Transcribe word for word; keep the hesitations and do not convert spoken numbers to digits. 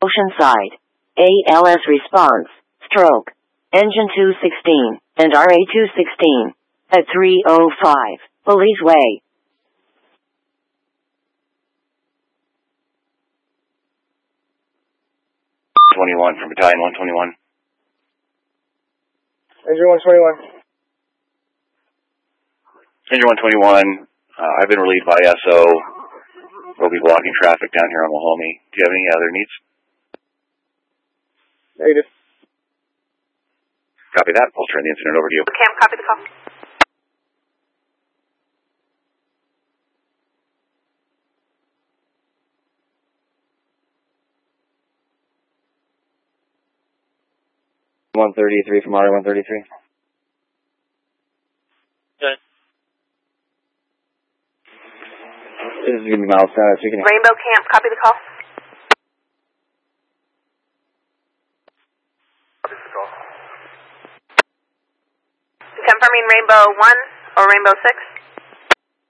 Oceanside. A L S response, stroke, engine two sixteen, and R A two sixteen, at three oh five, Belize Way. twenty-one from Battalion one twenty-one. Engine one twenty-one. Engine one twenty-one, uh, I've been relieved by S O. We'll be blocking traffic down here on Wahomie. Do you have any other needs? Negative. Copy that. I'll turn the incident over to you. Cam, copy the call. one thirty-three from R one thirty-three. Good. This is going to be mild status. You can... Rainbow Camp, copy the call. Copy the call. Confirming Rainbow one or Rainbow six.